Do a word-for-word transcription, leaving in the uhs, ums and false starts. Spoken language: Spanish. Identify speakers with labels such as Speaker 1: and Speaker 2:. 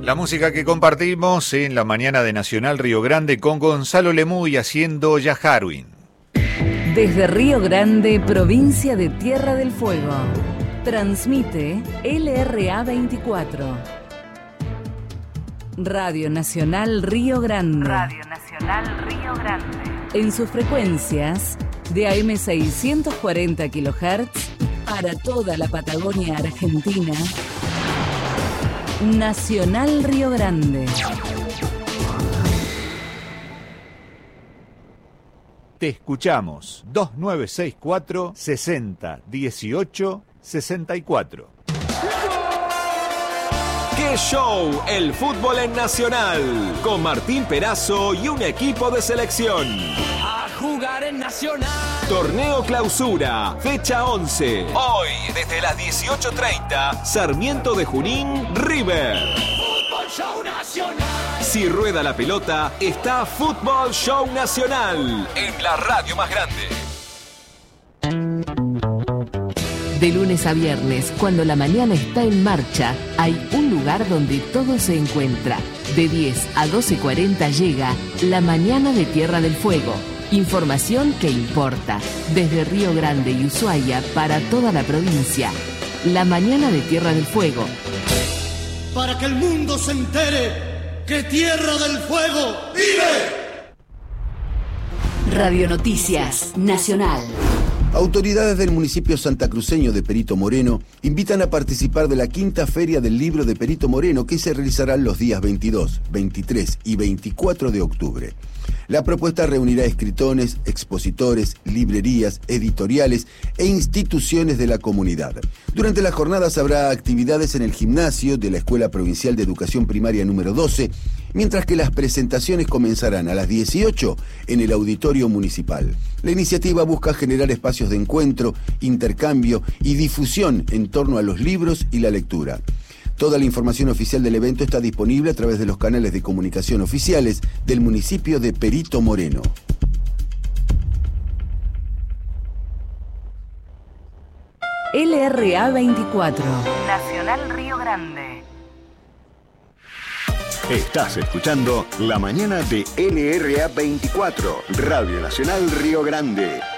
Speaker 1: La música que compartimos en la mañana de Nacional Río Grande con Gonzalo Lemuy haciendo Yaharwin.
Speaker 2: Desde Río Grande, provincia de Tierra del Fuego, transmite L R A veinticuatro. Radio Nacional Río Grande. Radio Nacional Río Grande. En sus frecuencias de A M seiscientos cuarenta kilohertz para toda la Patagonia Argentina. Nacional Río Grande.
Speaker 1: Te escuchamos dos nueve seis cuatro, sesenta, dieciocho, sesenta y cuatro.
Speaker 3: ¡Qué show! El fútbol en Nacional, con Martín Perazo y un equipo de selección.
Speaker 4: A jugar en Nacional.
Speaker 3: Torneo Clausura, fecha once. Hoy, desde las dieciocho treinta, Sarmiento de Junín, River.
Speaker 4: Fútbol Show Nacional.
Speaker 3: Si rueda la pelota, está Fútbol Show Nacional, en la radio más grande.
Speaker 2: De lunes a viernes, cuando la mañana está en marcha, hay un lugar donde todo se encuentra. De diez a doce cuarenta llega La Mañana de Tierra del Fuego. Información que importa. Desde Río Grande y Ushuaia para toda la provincia. La Mañana de Tierra del Fuego.
Speaker 5: Para que el mundo se entere que Tierra del Fuego vive.
Speaker 2: Radio Noticias Nacional.
Speaker 6: Autoridades del municipio santacruceño de Perito Moreno invitan a participar de la quinta Feria del Libro de Perito Moreno, que se realizará los días veintidós, veintitrés y veinticuatro de octubre. La propuesta reunirá escritores, expositores, librerías, editoriales e instituciones de la comunidad. Durante las jornadas habrá actividades en el gimnasio de la Escuela Provincial de Educación Primaria número doce, mientras que las presentaciones comenzarán a las dieciocho en el Auditorio Municipal. La iniciativa busca generar espacios de encuentro, intercambio y difusión en torno a los libros y la lectura. Toda la información oficial del evento está disponible a través de los canales de comunicación oficiales del municipio de Perito Moreno.
Speaker 2: L R A veinticuatro. Nacional Río Grande.
Speaker 7: Estás escuchando La Mañana de L R A veinticuatro, Radio Nacional Río Grande.